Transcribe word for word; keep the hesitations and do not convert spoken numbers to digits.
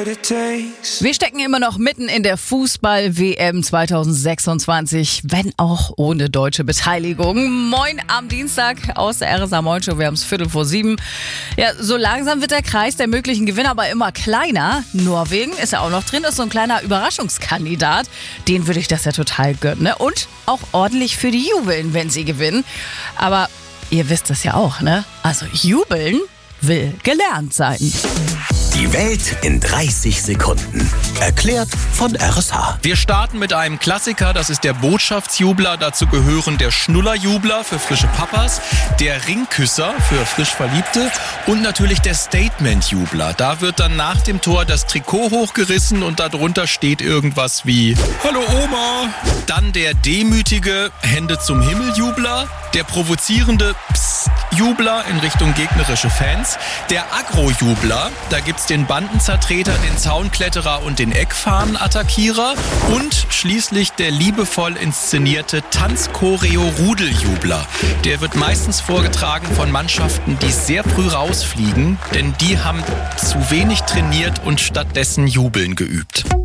Wir stecken immer noch mitten in der Fußball-W M zwanzig sechsundzwanzig, wenn auch ohne deutsche Beteiligung. Moin am Dienstag aus der R S A Moin Show, wir haben es Viertel vor sieben. Ja, so langsam wird der Kreis der möglichen Gewinner aber immer kleiner. Norwegen ist ja auch noch drin, ist so ein kleiner Überraschungskandidat. Den würde ich das ja total gönnen, ne? Und auch ordentlich für die jubeln, wenn sie gewinnen. Aber ihr wisst es ja auch, ne? Also jubeln will gelernt sein. Die Welt in dreißig Sekunden. Erklärt von R S H. Wir starten mit einem Klassiker, das ist der Botschaftsjubler. Dazu gehören der Schnullerjubler für frische Papas, der Ringküsser für frisch Verliebte und natürlich der Statementjubler. Da wird dann nach dem Tor das Trikot hochgerissen und darunter steht irgendwas wie Hallo Oma. Dann der demütige Hände zum Himmel-Jubler, der provozierende Psst-Jubler in Richtung gegnerische Fans, der Agro-Jubler, da gibt's den Bandenzertreter, den Zaunkletterer und den Eckfahnen-Attackierer und schließlich der liebevoll inszenierte Tanzchoreo-Rudeljubler. Der wird meistens vorgetragen von Mannschaften, die sehr früh rausfliegen, denn die haben zu wenig trainiert und stattdessen Jubeln geübt.